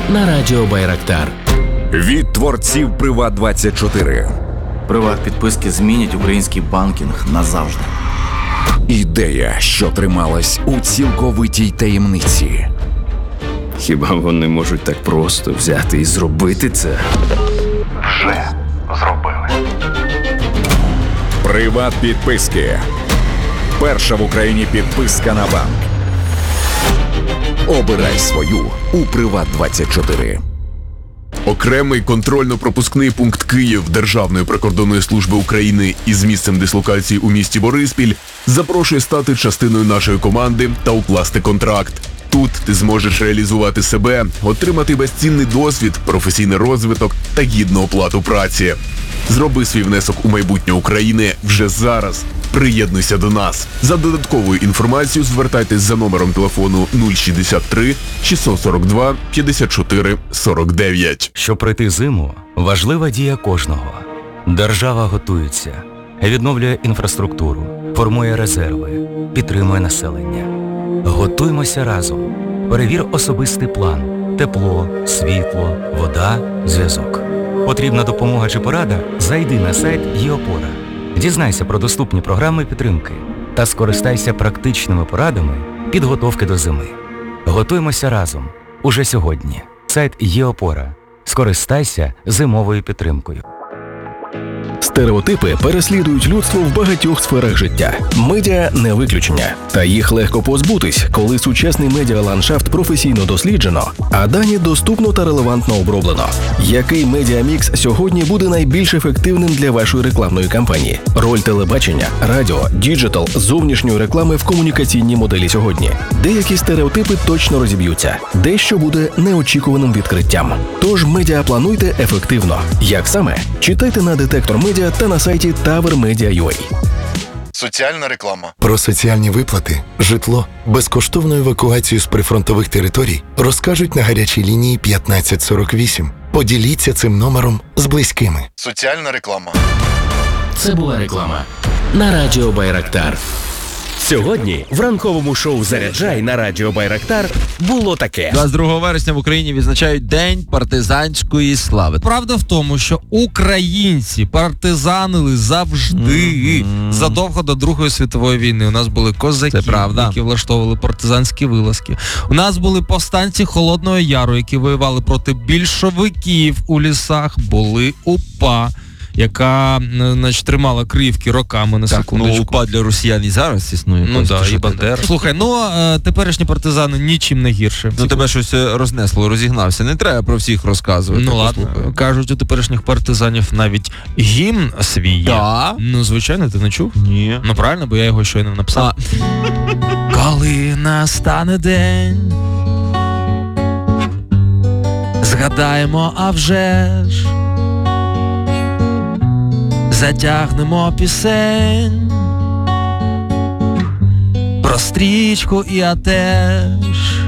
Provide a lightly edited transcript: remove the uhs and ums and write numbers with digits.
на радіо Байрактар. Від творців Приват24. Приват-підписки змінять український банкінг назавжди. Ідея, що трималась у цілковитій таємниці. Хіба вони можуть так просто взяти і зробити це? Вже зробили. Приват-підписки. Перша в Україні підписка на банк. Обирай свою у Приват24. Окремий контрольно-пропускний пункт Київ Державної прикордонної служби України із місцем дислокації у місті Бориспіль запрошує стати частиною нашої команди та укласти контракт. Тут ти зможеш реалізувати себе, отримати безцінний досвід, професійний розвиток та гідну оплату праці. Зроби свій внесок у майбутнє України вже зараз. Приєднуйся до нас. За додатковою інформацією звертайтесь за номером телефону 063 642 54 49. Щоб пройти зиму, важлива дія кожного. Держава готується, відновлює інфраструктуру, формує резерви, підтримує населення. Готуймося разом. Перевір особистий план. Тепло, світло, вода, зв'язок. Потрібна допомога чи порада? Зайди на сайт ЄОПОРА. Дізнайся про доступні програми підтримки та скористайся практичними порадами підготовки до зими. Готуймося разом. Уже сьогодні. Сайт ЄОПОРА. Скористайся зимовою підтримкою. Стереотипи переслідують людство в багатьох сферах життя. Медіа – не виключення. Та їх легко позбутись, коли сучасний медіаландшафт професійно досліджено, а дані доступно та релевантно оброблено. Який медіамікс сьогодні буде найбільш ефективним для вашої рекламної кампанії? Роль телебачення, радіо, діджитал, зовнішньої реклами в комунікаційній моделі сьогодні. Деякі стереотипи точно розіб'ються. Дещо буде неочікуваним відкриттям. Тож медіаплануйте ефективно. Як саме? Читайте на Детектор Медіа та на сайті TowerMedia.ua. Соціальна реклама. Про соціальні виплати, житло, безкоштовну евакуацію з прифронтових територій розкажуть на гарячій лінії 1548. Поділіться цим номером з близькими. Соціальна реклама. Це була реклама на радіо Байрактар. Сьогодні в ранковому шоу «Заряджай» на радіо Байрактар було таке. 22 вересня в Україні відзначають День партизанської слави. Правда в тому, що українці партизанили завжди, задовго до Другої світової війни. У нас були козаки, які влаштовували партизанські вилазки. У нас були повстанці Холодного Яру, які воювали проти більшовиків у лісах. Були УПА, яка, значить, тримала Криївки роками, на секундочку. УПА для росіян і зараз існує. Ну так, і Бандера. Слухай, теперішні партизани нічим не гірше. Тебе щось рознесло, розігнався. Не треба про всіх розказувати. Ну ладно, кажуть, у теперішніх партизанів навіть гімн свій є. Да? Ну, звичайно, ти не чув? Ні. Ну правильно, бо я його щойно написав. Коли настане день, згадаємо, а вже ж, затягнемо пісень про стрічку і я теж.